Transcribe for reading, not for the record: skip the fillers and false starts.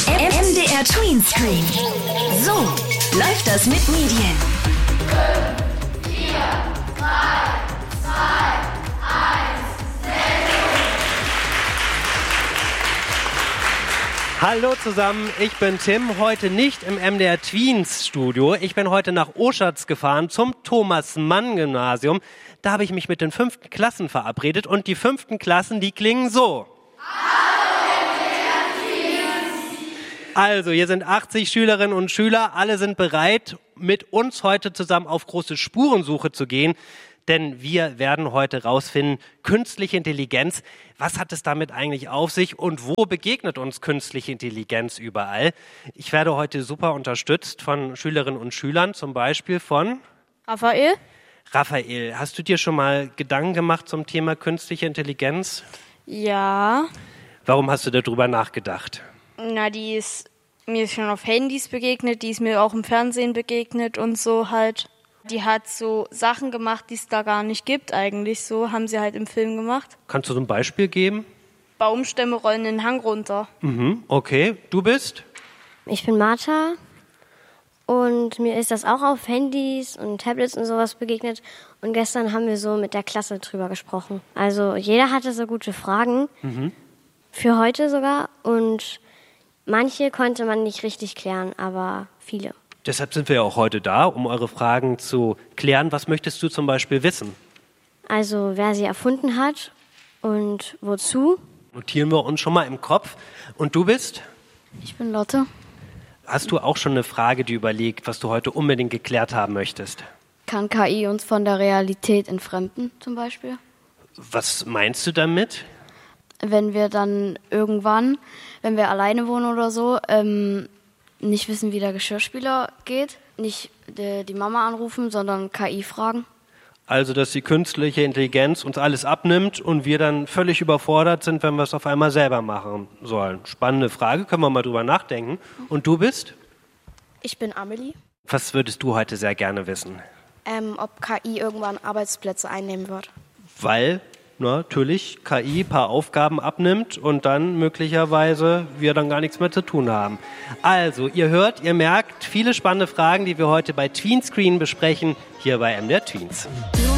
MDR Tweenscreen. So läuft das mit Medien. 5, 4, 3, 2, 1, Hallo zusammen, ich bin Tim, heute nicht im MDR Tweens Studio. Ich bin heute nach Oschatz gefahren zum Thomas-Mann-Gymnasium. Da habe ich mich mit den 5. Klassen verabredet und die 5. Klassen, die klingen so. Also, hier sind 80 Schülerinnen und Schüler, alle sind bereit, mit uns heute zusammen auf große Spurensuche zu gehen. Denn wir werden heute rausfinden, künstliche Intelligenz, was hat es damit eigentlich auf sich und wo begegnet uns künstliche Intelligenz überall? Ich werde heute super unterstützt von Schülerinnen und Schülern, zum Beispiel von Raphael. Raphael, hast du dir schon mal Gedanken gemacht zum Thema künstliche Intelligenz? Ja. Warum hast du darüber nachgedacht? Na, mir ist schon auf Handys begegnet, die ist mir auch im Fernsehen begegnet und so halt. Die hat so Sachen gemacht, die es da gar nicht gibt eigentlich, so haben sie halt im Film gemacht. Kannst du so ein Beispiel geben? Baumstämme rollen den Hang runter. Okay, du bist? Ich bin Martha und mir ist das auch auf Handys und Tablets und sowas begegnet. Und gestern haben wir so mit der Klasse drüber gesprochen. Also jeder hatte so gute Fragen, für heute sogar. Und manche konnte man nicht richtig klären, aber viele. Deshalb sind wir ja auch heute da, um eure Fragen zu klären. Was möchtest du zum Beispiel wissen? Also wer sie erfunden hat und wozu. Notieren wir uns schon mal im Kopf. Und du bist? Ich bin Lotte. Hast du auch schon eine Frage, die überlegt, was du heute unbedingt geklärt haben möchtest? Kann KI uns von der Realität entfremden, zum Beispiel? Was meinst du damit? Wenn wir dann irgendwann, wenn wir alleine wohnen oder so, nicht wissen, wie der Geschirrspüler geht, nicht die Mama anrufen, sondern KI fragen. Also, dass die künstliche Intelligenz uns alles abnimmt und wir dann völlig überfordert sind, wenn wir es auf einmal selber machen sollen. Spannende Frage, können wir mal drüber nachdenken. Und du bist? Ich bin Amelie. Was würdest du heute sehr gerne wissen? Ob KI irgendwann Arbeitsplätze einnehmen wird. Weil natürlich KI ein paar Aufgaben abnimmt und dann möglicherweise wir dann gar nichts mehr zu tun haben. Also, ihr hört, ihr merkt, viele spannende Fragen, die wir heute bei Tweenscreen besprechen, hier bei MDR Tweens.